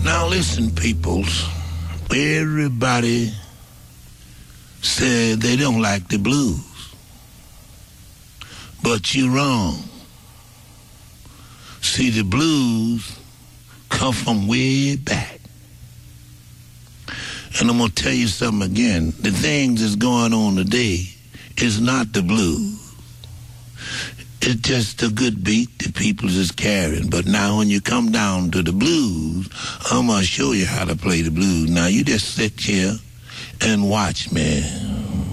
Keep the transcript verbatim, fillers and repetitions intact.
Now listen, peoples. Everybody said they don't like the blues. But you're wrong. See, the blues come from way back. And I'm going to tell you something again. The things that's going on today is not the blues. It's just a good beat the people is carrying. But now when you come down to the blues, I'm going to show you how to play the blues. Now you just sit here and watch me.